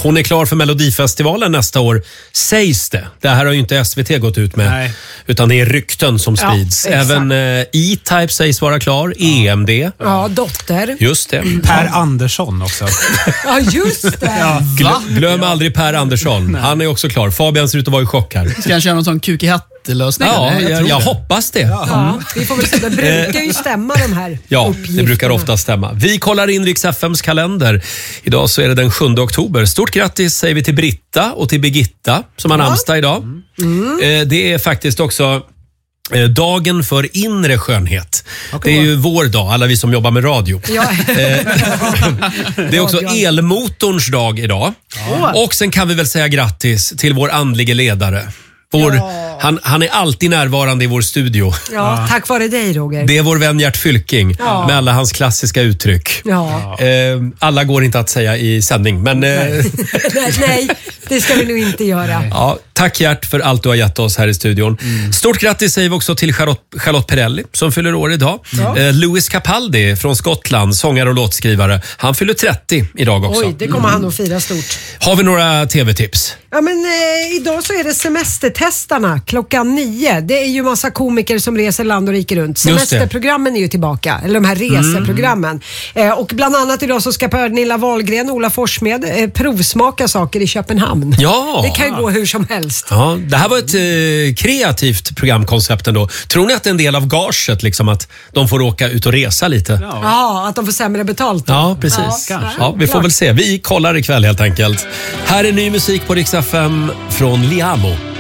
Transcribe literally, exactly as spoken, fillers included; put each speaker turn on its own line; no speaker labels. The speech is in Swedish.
Hon är klar för Melodifestivalen nästa år, sägs det. Det här har ju inte S V T gått ut med. Nej. Utan det är rykten som sprids. Ja, även eh, E-Type sägs vara klar. Ja. E M D.
Ja, Dotter.
Just det.
Per Andersson också.
Ja, just det.
Ja. Glöm, glöm aldrig Per Andersson. Nej. Han är också klar. Fabian ser ut att vara i chock här.
Ska han köra någon sån kuk i hatt? Lösning,
ja, jag, jag, jag hoppas det.
Ja, mm. Vi får väl se, det brukar ju stämma de här
Ja, det brukar ofta stämma. Vi kollar in Rix F M:s kalender. Idag så är det den sjunde oktober. Stort grattis säger vi till Britta och till Birgitta som har namnsdag idag. Mm. Det är faktiskt också dagen för inre skönhet. Okay. Det är ju vår dag, alla vi som jobbar med radio. Ja. Det är också elmotorns dag idag. Ja. Och sen kan vi väl säga grattis till vår andlige ledare. Vår, ja. han, han är alltid närvarande i vår studio.
Ja, tack vare dig, Roger.
Det är vår vän Gert Fylking, ja. Med alla hans klassiska uttryck.
Ja.
Eh, alla går inte att säga i sändning, men... Eh,
nej, nej, det ska vi nog inte göra.
Ja, tack Gert för allt du har gett oss här i studion. Mm. Stort grattis säger vi också till Charlotte, Charlotte Perrelli som fyller år idag. Ja. Eh, Louis Capaldi från Skottland, sångare och låtskrivare. Han fyller trettio idag också.
Oj, det kommer mm. han att fira stort.
Har vi några tv-tips?
Ja, men eh, idag så är det semestertestarna klockan nio. Det är ju massa komiker som reser land och rike runt. Semesterprogrammen är ju tillbaka, eller de här reseprogrammen. Mm. Eh, och bland annat idag så ska Pernilla Wahlgren och Ola Forssmed eh, provsmaka saker i Köpenhamn.
Ja.
Det kan ju gå hur som helst.
Ja, det här var ett eh, kreativt programkoncept ändå. Tror ni att det är en del av gaget liksom, att de får åka ut och resa lite?
Ja, ja, att de får sämre betalt. Då.
Ja, precis. Ja, ja, vi får väl se. Vi kollar ikväll helt enkelt. Här är ny musik på Rix F M från Liamo.